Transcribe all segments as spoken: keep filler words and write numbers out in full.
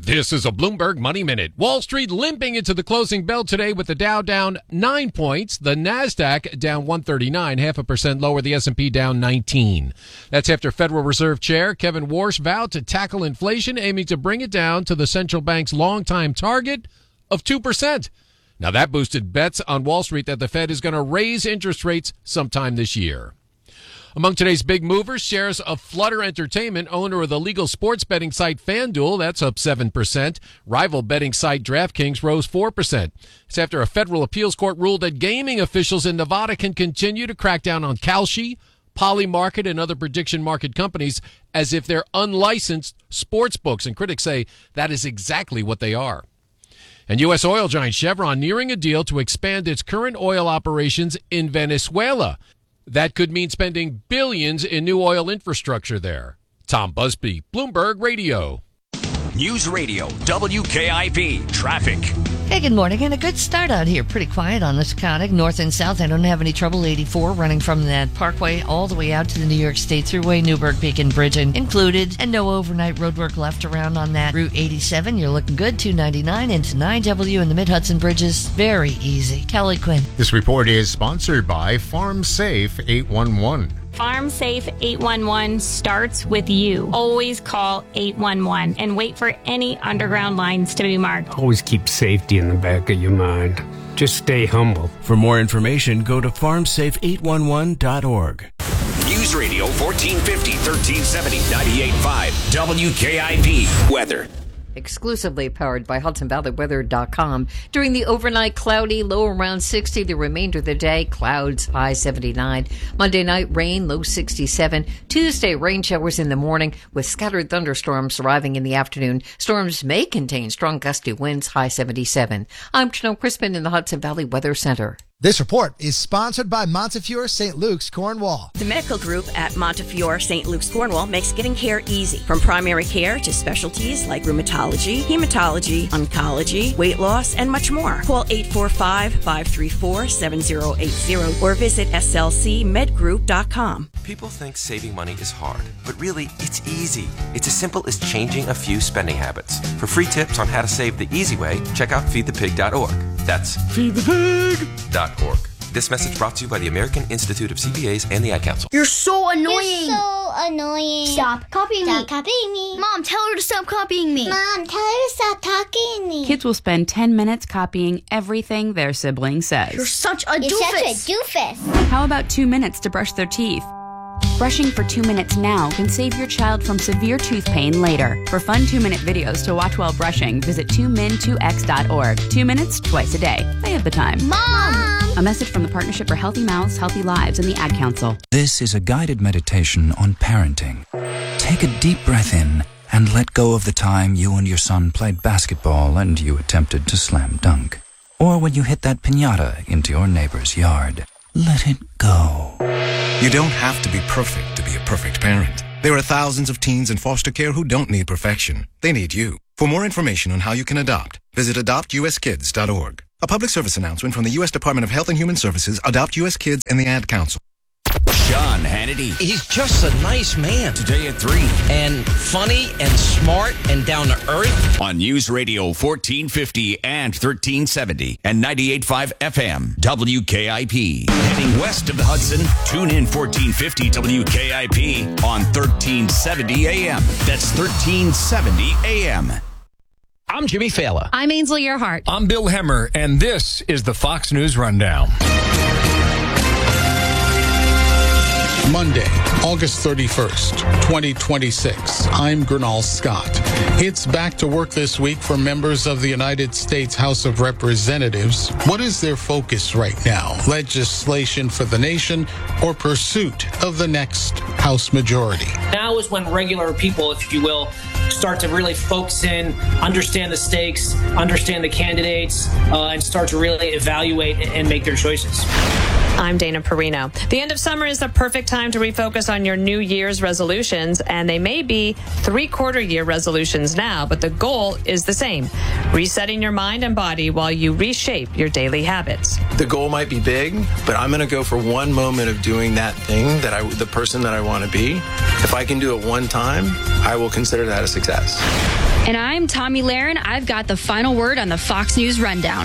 This is a Bloomberg Money Minute. Wall Street limping into the closing bell today with the Dow down nine points. The NASDAQ down one thirty-nine, half a percent lower. The S and P down nineteen. That's after Federal Reserve Chair Kevin Warsh vowed to tackle inflation, aiming to bring it down to the central bank's longtime target of two percent. Now that boosted bets on Wall Street that the Fed is going to raise interest rates sometime this year. Among today's big movers, shares of Flutter Entertainment, owner of the legal sports betting site FanDuel, that's up seven percent. Rival betting site DraftKings rose four percent. It's after a federal appeals court ruled that gaming officials in Nevada can continue to crack down on Kalshi, Polymarket, and other prediction market companies as if they're unlicensed sports books. And critics say that is exactly what they are. And U S oil giant Chevron nearing a deal to expand its current oil operations in Venezuela. That could mean spending billions in new oil infrastructure there. Tom Busby, Bloomberg Radio. News Radio, W K I P, traffic. Hey, good morning, and a good start out here. Pretty quiet on this Conic, north and south. I don't have any trouble. eighty-four running from that Parkway all the way out to the New York State Thruway, Newburgh Beacon Bridge included, and no overnight roadwork left around on that. Route eighty-seven, you're looking good. two ninety-nine into nine W and the Mid-Hudson bridges, very easy. Kelly Quinn. This report is sponsored by Farm Safe eight one one. Farm Safe eight one one starts with you. Always call eight one one and wait for any underground lines to be marked. Always keep safety in the back of your mind. Just stay humble. For more information, go to farm safe eight one one dot org. News Radio fourteen fifty, thirteen seventy, ninety-eight point five, W K I P. Weather. Exclusively powered by Hudson Valley Weather dot com. During the overnight, cloudy, low around sixty. The remainder of the day, clouds, high seventy-nine. Monday night, rain, low sixty-seven. Tuesday, rain showers in the morning with scattered thunderstorms arriving in the afternoon. Storms may contain strong gusty winds, high seventy-seven. I'm Janelle Crispin in the Hudson Valley Weather Center. This report is sponsored by Montefiore Saint Luke's, Cornwall. The medical group at Montefiore Saint Luke's, Cornwall makes getting care easy. From primary care to specialties like rheumatology, hematology, oncology, weight loss, and much more. Call eight four five, five three four, seven zero eight zero or visit S L C med group dot com. People think saving money is hard, but really, it's easy. It's as simple as changing a few spending habits. For free tips on how to save the easy way, check out feed the pig dot org. That's feed the pig dot org. This message brought to you by the American Institute of C P As and the Ad Council. You're so annoying. You're so annoying. Stop copying stop me. Stop copying me. Mom, tell her to stop copying me. Mom, tell her to stop talking to me. Kids will spend ten minutes copying everything their sibling says. You're such a You're doofus. such a doofus. How about two minutes to brush their teeth? Brushing for two minutes now can save your child from severe tooth pain later. For fun two-minute videos to watch while brushing, visit two min two x dot org. Two minutes, twice a day. They have the time. Mom! A message from the Partnership for Healthy Mouths, Healthy Lives, and the Ad Council. This is a guided meditation on parenting. Take a deep breath in and let go of the time you and your son played basketball and you attempted to slam dunk. Or when you hit that piñata into your neighbor's yard. Let it go. You don't have to be perfect to be a perfect parent. There are thousands of teens in foster care who don't need perfection. They need you. For more information on how you can adopt, visit adopt u s kids dot org. A public service announcement from the U S Department of Health and Human Services, Adopt U S Kids, and the Ad Council. Sean Hannity. He's just a nice man. Today at three. And funny and smart and down to earth. On News Radio fourteen fifty and thirteen seventy and ninety-eight point five F M, W K I P. Heading west of the Hudson, tune in fourteen fifty W K I P on thirteen seventy A M. That's thirteen seventy A M. I'm Jimmy Fallon. I'm Ainsley Earhart. I'm Bill Hemmer, and this is the Fox News Rundown. Monday, August thirty-first, twenty twenty-six. I'm Gernal Scott. It's back to work this week for members of the United States House of Representatives. What is their focus right now? Legislation for the nation or pursuit of the next House majority? Now is when regular people, if you will, start to really focus in, understand the stakes, understand the candidates, uh, and start to really evaluate and make their choices. I'm Dana Perino. The end of summer is the perfect time to refocus on your New Year's resolutions, and they may be three-quarter year resolutions now, but the goal is the same: resetting your mind and body while you reshape your daily habits. The goal might be big, but I'm going to go for one moment of doing that thing that I, the person that I want to be. If I can do it one time, I will consider that a success. And I'm Tommy Lahren. I've got the final word on the Fox News Rundown.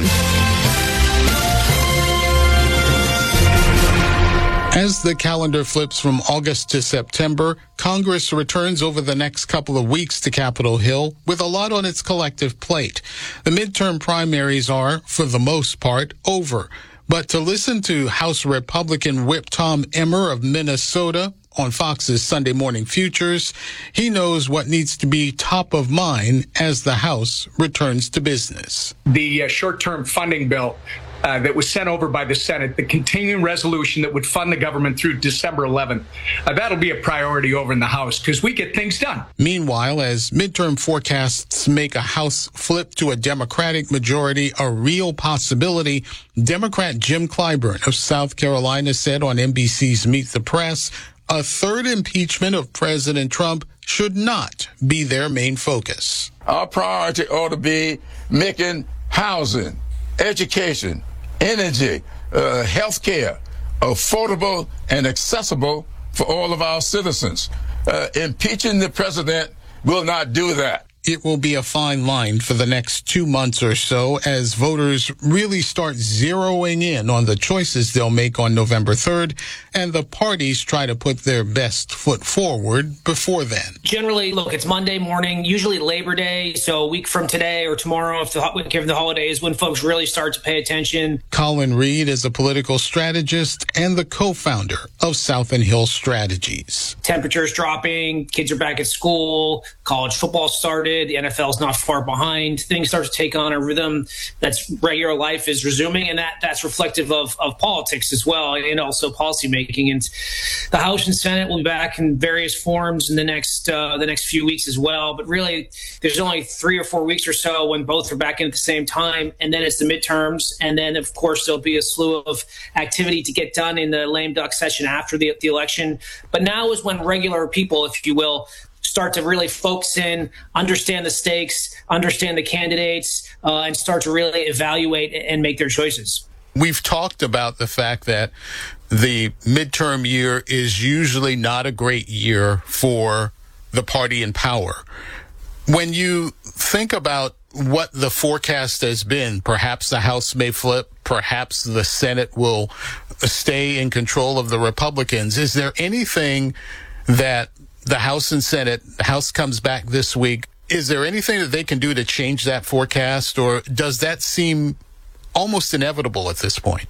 As the calendar flips from August to September, Congress returns over the next couple of weeks to Capitol Hill with a lot on its collective plate. The midterm primaries are, for the most part, over. But to listen to House Republican Whip Tom Emmer of Minnesota on Fox's Sunday Morning Futures, he knows what needs to be top of mind as the House returns to business. The uh, short-term funding bill Uh, that was sent over by the Senate, the continuing resolution that would fund the government through December eleventh. Uh, that'll be a priority over in the House because we get things done. Meanwhile, as midterm forecasts make a House flip to a Democratic majority a real possibility, Democrat Jim Clyburn of South Carolina said on N B C's Meet the Press, a third impeachment of President Trump should not be their main focus. Our priority ought to be making housing, education, energy, uh, health care affordable and accessible for all of our citizens. Uh, impeaching the president will not do that. It will be a fine line for the next two months or so as voters really start zeroing in on the choices they'll make on November third, and the parties try to put their best foot forward before then. Generally, look, it's Monday morning, usually Labor Day, so a week from today or tomorrow, if the, given the holidays, when folks really start to pay attention. Colin Reed is a political strategist and the co-founder of South and Hill Strategies. Temperatures dropping, kids are back at school, college football started. The N F L is not far behind. Things start to take on a rhythm that's regular life is resuming, and that, that's reflective of, of politics as well, and also policymaking. And the House and Senate will be back in various forms in the next uh, the next few weeks as well. But really, there's only three or four weeks or so when both are back in at the same time, and then it's the midterms, and then of course there'll be a slew of activity to get done in the lame duck session after the, the election. But now is when regular people, if you will, start to really focus in, understand the stakes, understand the candidates, uh, and start to really evaluate and make their choices. We've talked about the fact that the midterm year is usually not a great year for the party in power. When you think about what the forecast has been, perhaps the House may flip, perhaps the Senate will stay in control of the Republicans. Is there anything that the House and Senate, the House comes back this week, is there anything that they can do to change that forecast, or does that seem almost inevitable at this point?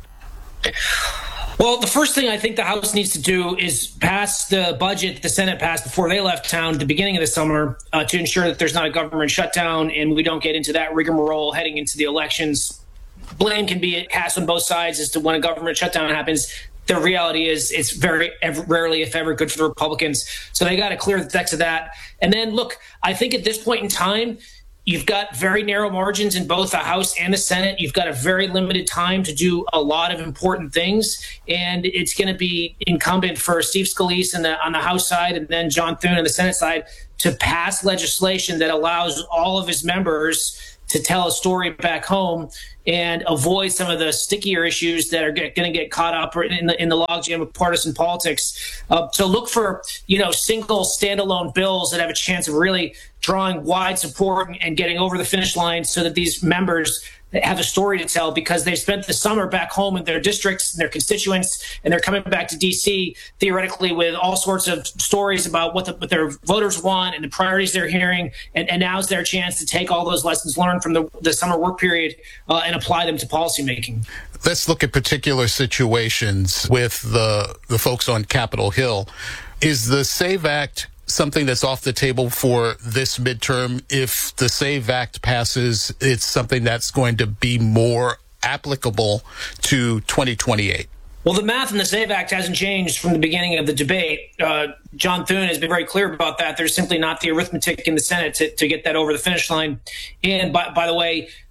Well, the first thing I think the House needs to do is pass the budget the Senate passed before they left town at the beginning of the summer uh, to ensure that there's not a government shutdown and we don't get into that rigmarole heading into the elections. Blame can be cast on both sides as to when a government shutdown happens. The reality is it's very ever, rarely, if ever, good for the Republicans. So they got to clear the decks of that. And then, look, I think at this point in time, you've got very narrow margins in both the House and the Senate. You've got a very limited time to do a lot of important things. And it's going to be incumbent for Steve Scalise on the, on the House side and then John Thune on the Senate side to pass legislation that allows all of his members to tell a story back home and avoid some of the stickier issues that are going to get caught up in the in the logjam of partisan politics. Uh, so look for, you know, single standalone bills that have a chance of really drawing wide support and getting over the finish line so that these members have a story to tell, because they spent the summer back home in their districts and their constituents, and they're coming back to D C theoretically with all sorts of stories about what, the, what their voters want and the priorities they're hearing. And, and now's their chance to take all those lessons learned from the, the summer work period uh, and apply them to policymaking. Let's look at particular situations with the the folks on Capitol Hill. Is the SAVE Act something that's off the table for this midterm? If the SAVE Act passes, it's something that's going to be more applicable to twenty twenty-eight. Well, the math in the SAVE Act hasn't changed from the beginning of the debate. Uh, John Thune has been very clear about that. There's simply not the arithmetic in the Senate to, to get that over the finish line. And by, by the way,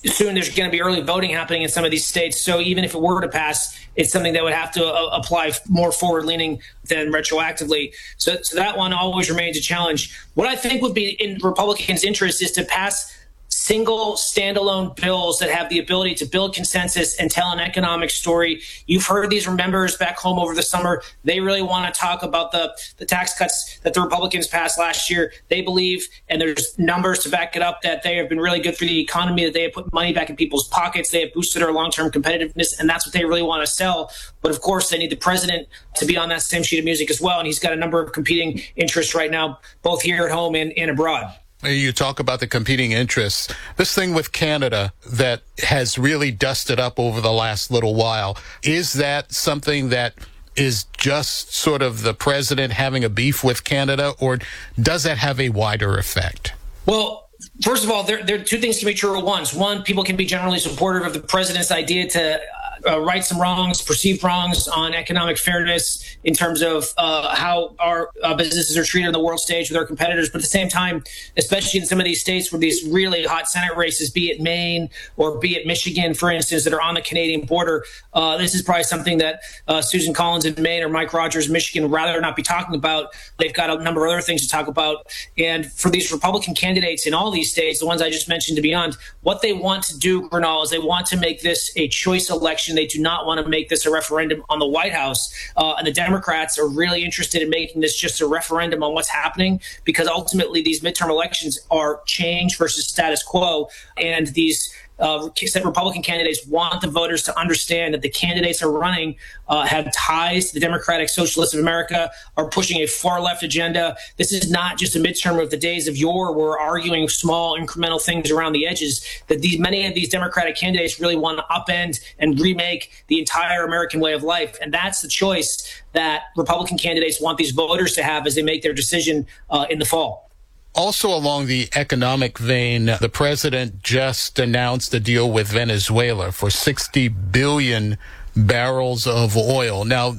soon there's going to be early voting happening in some of these states. So even if it were to pass, it's something that would have to uh, apply more forward-leaning than retroactively. So, so that one always remains a challenge. What I think would be in Republicans' interest is to pass single standalone bills that have the ability to build consensus and tell an economic story. You've heard these from members back home over the summer. They really want to talk about the, the tax cuts that the Republicans passed last year. They believe, and there's numbers to back it up, that they have been really good for the economy, that they have put money back in people's pockets. They have boosted our long-term competitiveness, and that's what they really want to sell. But of course, they need the president to be on that same sheet of music as well. And he's got a number of competing interests right now, both here at home and, and abroad. You talk about the competing interests. This thing with Canada that has really dusted up over the last little while, is that something that is just sort of the president having a beef with Canada, or does that have a wider effect? Well, first of all, there, there are two things can be true at once. One, people can be generally supportive of the president's idea to Uh, right some wrongs, perceived wrongs on economic fairness in terms of uh, how our uh, businesses are treated on the world stage with our competitors. But at the same time, especially in some of these states where these really hot Senate races, be it Maine or be it Michigan, for instance, that are on the Canadian border, uh, this is probably something that uh, Susan Collins in Maine or Mike Rogers in Michigan would rather not be talking about. They've got a number of other things to talk about. And for these Republican candidates in all these states, the ones I just mentioned and beyond, what they want to do, Gernal, is they want to make this a choice election. They do not want to make this a referendum on the White House. Uh, and the Democrats are really interested in making this just a referendum on what's happening, because ultimately these midterm elections are change versus status quo. And these Uh, Republican candidates want the voters to understand that the candidates are running uh, have ties to the Democratic Socialists of America, are pushing a far left agenda. This is not just a midterm of the days of yore where we're arguing small incremental things around the edges. That these many of these Democratic candidates really want to upend and remake the entire American way of life. And that's the choice that Republican candidates want these voters to have as they make their decision uh, in the fall. Also along the economic vein, the president just announced a deal with Venezuela for sixty billion barrels of oil. Now,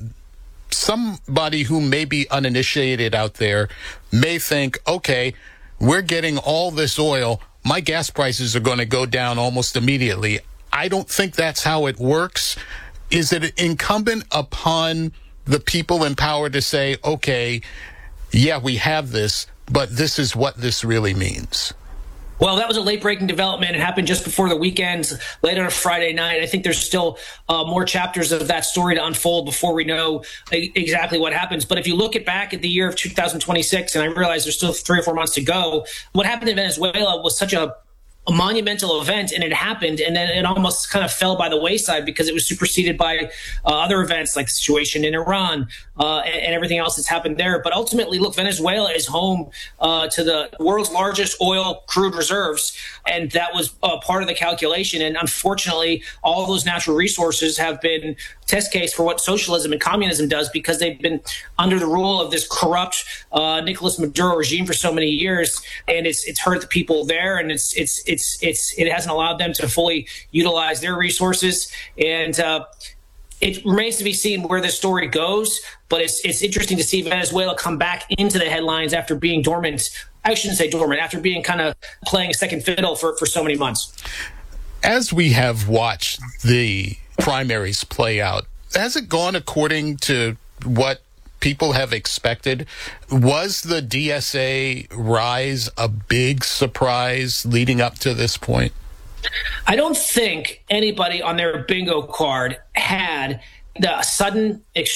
somebody who may be uninitiated out there may think, okay, we're getting all this oil. My gas prices are going to go down almost immediately. I don't think that's how it works. Is it incumbent upon the people in power to say, okay, yeah, we have this, but this is what this really means? Well, that was a late-breaking development. It happened just before the weekend, late on a Friday night. I think there's still uh, more chapters of that story to unfold before we know exactly what happens. But if you look at back at the year of two thousand twenty-six, and I realize there's still three or four months to go, what happened in Venezuela was such a a monumental event, and it happened, and then it almost kind of fell by the wayside because it was superseded by uh, other events like the situation in Iran uh, and, and everything else that's happened there. But ultimately, look, Venezuela is home uh, to the world's largest oil crude reserves, and that was uh, part of the calculation. And unfortunately, all those natural resources have been test case for what socialism and communism does, because they've been under the rule of this corrupt uh, Nicolas Maduro regime for so many years, and it's it's hurt the people there, and it's it's It's it's it hasn't allowed them to fully utilize their resources, and uh, it remains to be seen where this story goes. But it's it's interesting to see Venezuela come back into the headlines after being dormant. I shouldn't say dormant, after being kind of playing second fiddle for, for so many months. As we have watched the primaries play out, has it gone according to what people have expected? Was the D S A rise a big surprise leading up to this point? I don't think anybody on their bingo card had the sudden